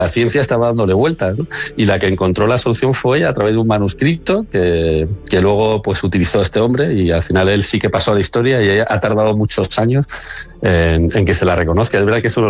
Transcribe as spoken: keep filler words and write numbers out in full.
la ciencia estaba dándole vueltas, ¿no? Y la que encontró la solución fue ella a través de un manuscrito que, que luego pues utilizó este hombre, y al final él sí que pasó a la historia y ella ha tardado muchos años en, en que se la reconozca. Es verdad que eso